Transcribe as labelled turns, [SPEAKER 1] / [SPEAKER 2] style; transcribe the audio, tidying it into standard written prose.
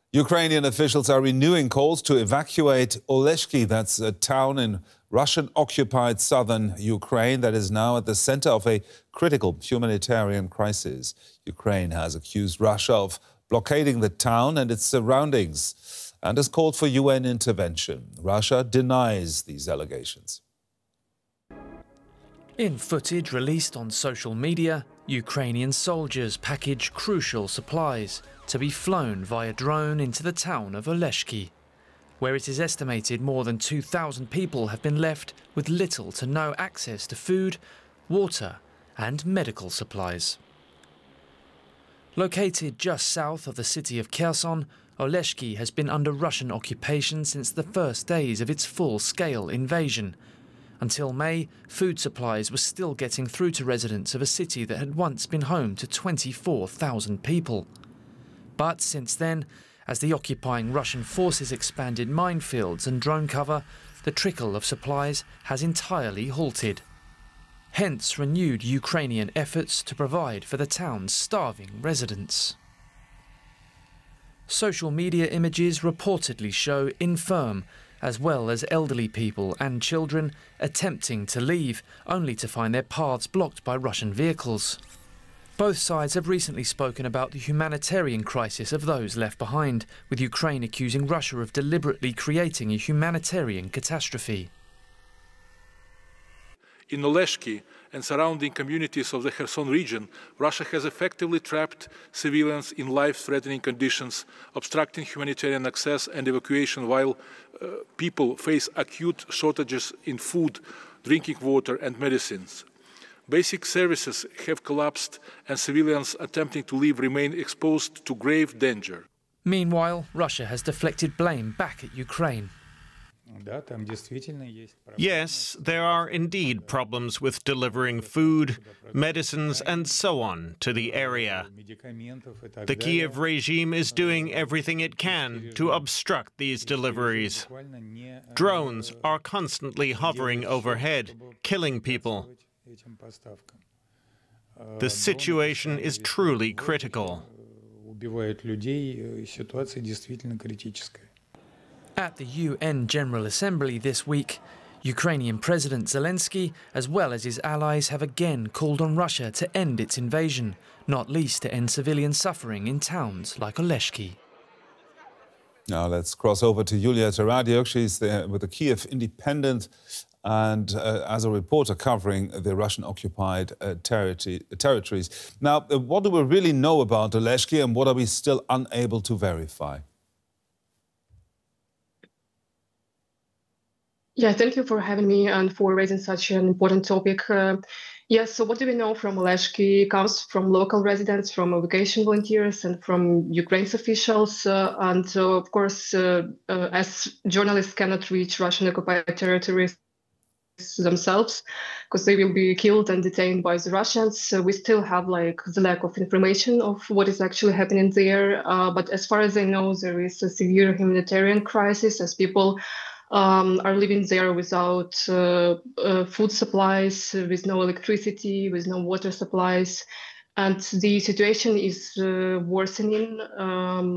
[SPEAKER 1] Ukrainian officials are renewing calls to evacuate Oleshki. That's a town in Russian-occupied southern Ukraine that is now at the center of a critical humanitarian crisis. Ukraine has accused Russia of blockading the town and its surroundings and has called for UN intervention. Russia denies these allegations.
[SPEAKER 2] In footage released on social media, Ukrainian soldiers package crucial supplies to be flown via drone into the town of Oleshki, where it is estimated more than 2,000 people have been left with little to no access to food, water and medical supplies. Located just south of the city of Kherson, Oleshki has been under Russian occupation since the first days of its full-scale invasion. Until May, food supplies were still getting through to residents of a city that had once been home to 24,000 people. But since then, as the occupying Russian forces expanded minefields and drone cover, the trickle of supplies has entirely halted. Hence renewed Ukrainian efforts to provide for the town's starving residents. Social media images reportedly show infirm, as well as elderly people and children attempting to leave, only to find their paths blocked by Russian vehicles. Both sides have recently spoken about the humanitarian crisis of those left behind, with Ukraine accusing Russia of deliberately creating a humanitarian catastrophe.
[SPEAKER 3] In Oleshki and surrounding communities of the Kherson region, Russia has effectively trapped civilians in life-threatening conditions, obstructing humanitarian access and evacuation while people face acute shortages in food, drinking water and medicines. Basic services have collapsed and civilians attempting to leave remain exposed to grave danger.
[SPEAKER 2] Meanwhile, Russia has deflected blame back at Ukraine.
[SPEAKER 4] Yes, there are indeed problems with delivering food, medicines and so on to the area. The Kiev regime is doing everything it can to obstruct these deliveries. Drones are constantly hovering overhead, killing people. The situation is truly critical.
[SPEAKER 2] At the UN General Assembly this week, Ukrainian President Zelensky, as well as his allies, have again called on Russia to end its invasion, not least to end civilian suffering in towns like Oleshki.
[SPEAKER 1] Now let's cross over to Yulia Taradyuk. She's there with the Kiev Independent and as a reporter covering the Russian-occupied territories. Now, what do we really know about Oleshki and what are we still unable to verify?
[SPEAKER 5] Yeah, thank you for having me and for raising such an important topic. Yes, so what do we know from Oleshki comes from local residents, from evacuation volunteers and from Ukraine's officials. Of course, as journalists cannot reach Russian-occupied territories themselves because they will be killed and detained by the Russians. We still have the lack of information of what is actually happening there. But as far as I know, there is a severe humanitarian crisis as people are living there without food supplies, with no electricity, with no water supplies. And the situation is worsening.